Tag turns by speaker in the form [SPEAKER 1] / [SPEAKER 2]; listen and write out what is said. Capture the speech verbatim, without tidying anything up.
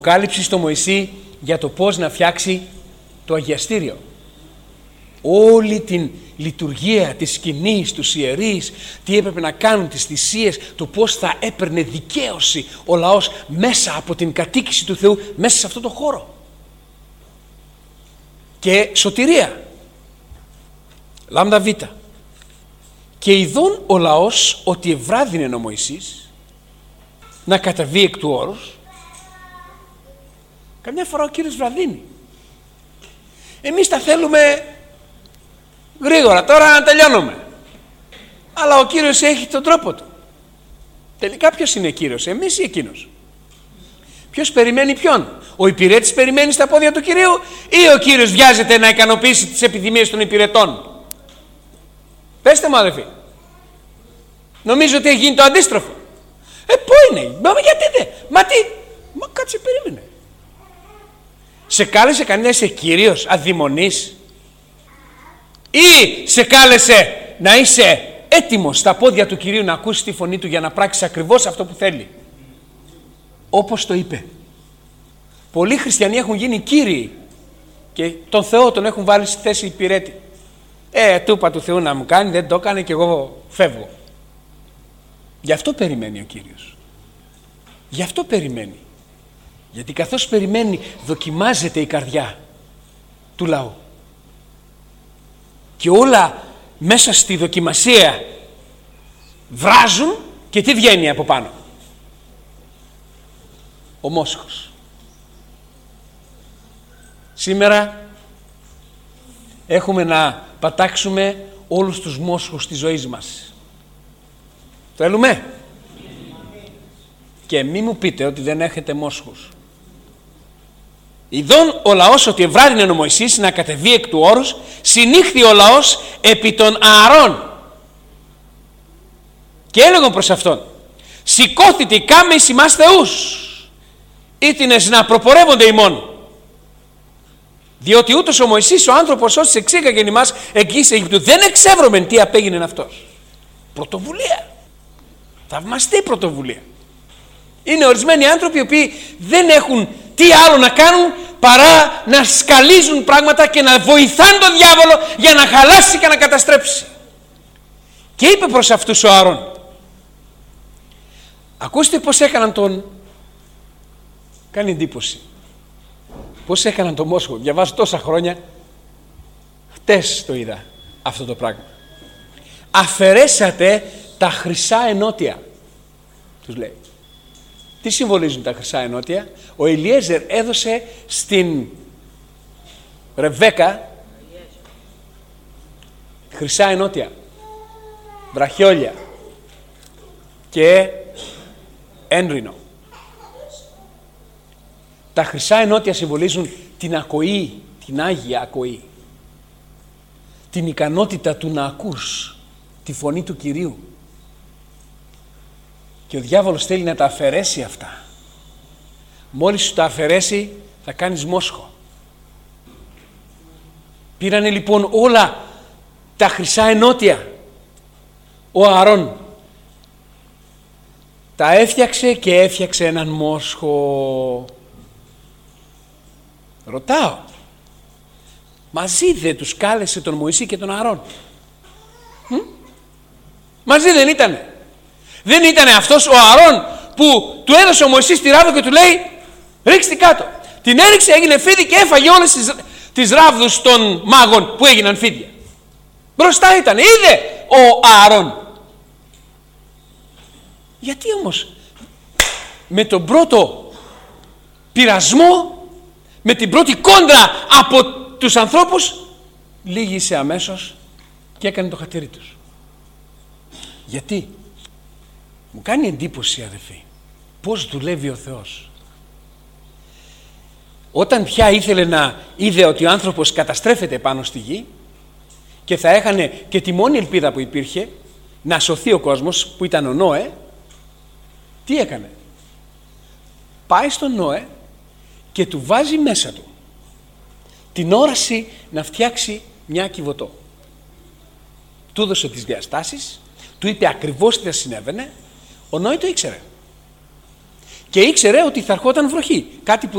[SPEAKER 1] Αποκάλυψη στο Μωυσή για το πώς να φτιάξει το αγιαστήριο. Όλη την λειτουργία της σκηνής, τους ιερείς, τι έπρεπε να κάνουν, τις θυσίες, το πώς θα έπαιρνε δικαίωση ο λαός μέσα από την κατοίκηση του Θεού, μέσα σε αυτό το χώρο. Και σωτηρία. Λάμδα Β. Και ειδών ο λαός ότι ευράδυνε ο Μωυσής να καταβεί εκ του όρους. Καμιά φορά ο Κύριος βραδύνει. Εμείς τα θέλουμε γρήγορα, τώρα να τελειώνουμε. Αλλά ο Κύριος έχει τον τρόπο του. Τελικά ποιος είναι Κύριος, εμείς ή εκείνος? Ποιος περιμένει ποιον? Ο υπηρέτης περιμένει στα πόδια του Κυρίου ή ο Κύριος βιάζεται να ικανοποιήσει τις επιθυμίες των υπηρετών? Πέστε μου αδελφοί. Νομίζω ότι έχει γίνει το αντίστροφο. Ε, πού είναι, μα γιατί δεν, μα τι, μα κάτσε περίμενε. Σε κάλεσε κανένα είσαι Κύριος, αδειμονής, ή σε κάλεσε να είσαι έτοιμος στα πόδια του Κυρίου να ακούσεις τη φωνή του για να πράξεις ακριβώς αυτό που θέλει, όπως το είπε? Πολλοί χριστιανοί έχουν γίνει κύριοι και τον Θεό τον έχουν βάλει στη θέση υπηρέτη. Ε, του είπα του Θεού να μου κάνει, δεν το έκανε και εγώ φεύγω. Γι' αυτό περιμένει ο Κύριος. Γι' αυτό περιμένει. Γιατί καθώς περιμένει δοκιμάζεται η καρδιά του λαού. Και όλα μέσα στη δοκιμασία βράζουν και τι βγαίνει από πάνω? Ο μόσχος. Σήμερα έχουμε να πατάξουμε όλους τους μόσχους της ζωής μας. Θέλουμε? Και μη μου πείτε ότι δεν έχετε μόσχους. Ειδών ο λαός ότι ευράδυνε ο Μωυσής να κατεβεί εκ του όρους, συνήχθη ο λαός επί των Ααρών και έλεγαν προς αυτόν: σηκώθητε κάμε εις ημάς θεούς, ήτινες να προπορεύονται ημών. Διότι ούτως ο Μωυσής ο άνθρωπος όσοι εξήγαγεν ημάς εκ γης Αιγυπτού, δεν εξεύρωμεν τι απέγινεν αυτός. Πρωτοβουλία. Θαυμαστή πρωτοβουλία. Είναι ορισμένοι άνθρωποι οι οποίοι δεν έχουν τι άλλο να κάνουν παρά να σκαλίζουν πράγματα και να βοηθάνε τον διάβολο για να χαλάσει και να καταστρέψει. Και είπε προς αυτούς ο Ααρών, ακούστε πως έκαναν τον, κάνει εντύπωση, πως έκαναν τον μόσχο. Διαβάζω τόσα χρόνια, χτες το είδα αυτό το πράγμα. Αφαιρέσατε τα χρυσά ενότια, τους λέει. Τι συμβολίζουν τα χρυσά ενότια? Ο Ελιέζερ έδωσε στην Ρεβέκα χρυσά ενότια, βραχιόλια και ένρινο. Τα χρυσά ενότια συμβολίζουν την ακοή, την Άγια ακοή, την ικανότητα του να ακούς τη φωνή του Κυρίου. Και ο διάβολος θέλει να τα αφαιρέσει αυτά. Μόλις σου τα αφαιρέσει θα κάνεις μόσχο. Πήρανε λοιπόν όλα τα χρυσά ενότια ο Ααρών. Τα έφτιαξε και έφτιαξε έναν μόσχο. Ρωτάω, μαζί δεν τους κάλεσε τον Μωυσή και τον Ααρών? Μ? Μαζί δεν ήτανε? Δεν ήταν αυτός ο Ααρών που του έδωσε ο Μωυσής τη ράβδο και του λέει ρίξτε κάτω? Την έριξε, έγινε φίδι και έφαγε όλες τις, τις ράβδους των μάγων που έγιναν φίδια. Μπροστά ήταν, είδε ο Ααρών. Γιατί όμως με τον πρώτο πειρασμό, με την πρώτη κόντρα από τους ανθρώπους, λύγησε αμέσως και έκανε το χατήρι τους? Γιατί? Μου κάνει εντύπωση αδελφοί πώς δουλεύει ο Θεός. Όταν πια ήθελε να είδε ότι ο άνθρωπος καταστρέφεται πάνω στη γη και θα έχανε και τη μόνη ελπίδα που υπήρχε να σωθεί ο κόσμος, που ήταν ο Νόε, τι έκανε? Πάει στον Νόε και του βάζει μέσα του την όραση να φτιάξει μια κιβωτό. Του έδωσε τις διαστάσεις, του είπε ακριβώς τι θα συνέβαινε. Ο Νόε το ήξερε. Και ήξερε ότι θα ερχόταν βροχή. Κάτι που